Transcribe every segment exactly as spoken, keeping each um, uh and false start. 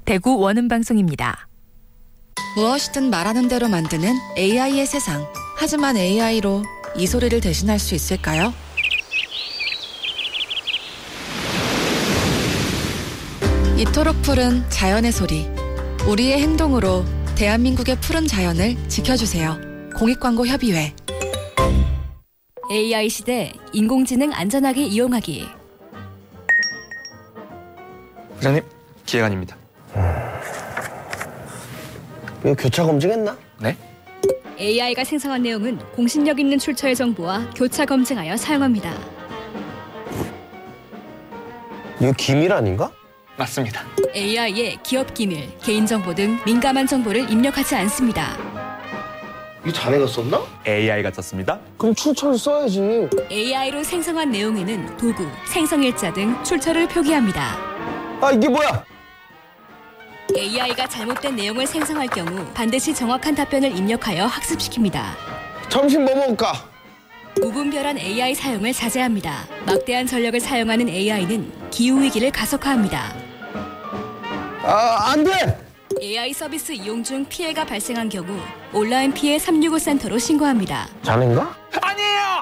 대구 원음방송입니다. 무엇이든 말하는 대로 만드는 에이아이의 세상. 하지만 에이아이로 이 소리를 대신할 수 있을까요? 이토록 푸른 자연의 소리. 우리의 행동으로 대한민국의 푸른 자연을 지켜주세요. 공익광고협의회. 에이아이 시대 인공지능 안전하게 이용하기. 부장님, 기획안입니다. 이거 교차 검증했나? 네? 에이아이가 생성한 내용은 공신력 있는 출처의 정보와 교차 검증하여 사용합니다. 이거 기밀 아닌가? 맞습니다. 에이아이에 기업 기밀, 개인정보 등 민감한 정보를 입력하지 않습니다. 이거 자네가 썼나? 에이아이가 썼습니다. 그럼 출처를 써야지. 에이아이로 생성한 내용에는 도구, 생성일자 등 출처를 표기합니다. 아, 이게 뭐야? 에이아이가 잘못된 내용을 생성할 경우 반드시 정확한 답변을 입력하여 학습시킵니다. 점심 뭐 먹을까? 무분별한 에이아이 사용을 자제합니다. 막대한 전력을 사용하는 에이아이는 기후위기를 가속화합니다. 아, 안 돼! 에이아이 서비스 이용 중 피해가 발생한 경우 온라인 피해 삼육오 센터로 신고합니다. 자네인가? 아니에요!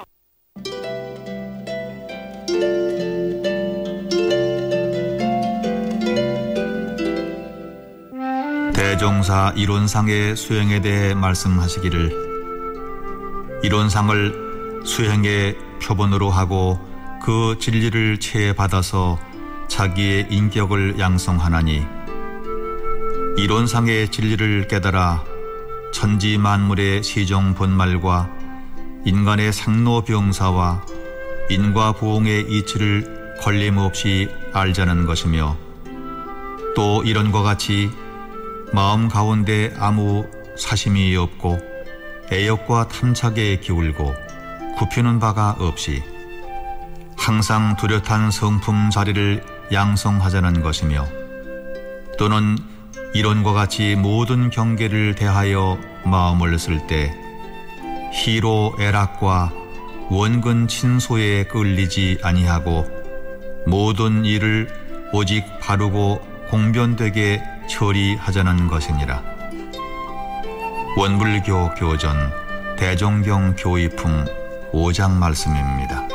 대종사 이론상의 수행에 대해 말씀하시기를 이론상을 수행의 표본으로 하고 그 진리를 체받아서 자기의 인격을 양성하나니 이론상의 진리를 깨달아 천지 만물의 시종 본말과 인간의 상노병사와 인과보응의 이치를 걸림없이 알자는 것이며 또 이런과 같이 마음 가운데 아무 사심이 없고 애욕과 탐착에 기울고 굽히는 바가 없이 항상 뚜렷한 성품 자리를 양성하자는 것이며 또는 이론과 같이 모든 경계를 대하여 마음을 쓸 때 희로애락과 원근 친소에 끌리지 아니하고 모든 일을 오직 바르고 공변되게 처리하자는 것이니라. 원불교 교전 대종경 교의품 오 장 말씀입니다.